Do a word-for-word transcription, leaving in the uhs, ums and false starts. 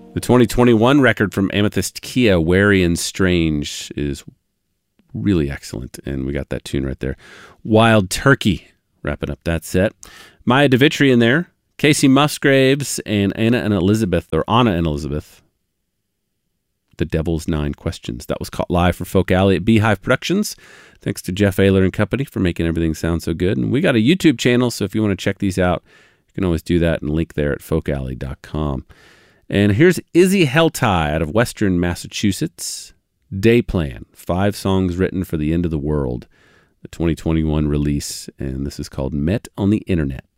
The twenty twenty-one record from Amethyst Kia, Wary and Strange, is really excellent, and we got that tune right there. Wild Turkey, wrapping up that set. Maya DeVitri in there, Casey Musgraves, and Anna and Elizabeth, or Anna and Elizabeth. The Devil's Nine Questions. That was caught live for Folk Alley at Beehive Productions. Thanks to Jeff Ayler and company for making everything sound so good. And we got a YouTube channel, so if you want to check these out, you can always do that and link there at folk alley dot com. And here's Izzy Helltie out of Western Massachusetts. Day Plan, five songs written for the end of the world, the twenty twenty-one release, and this is called Met on the Internet.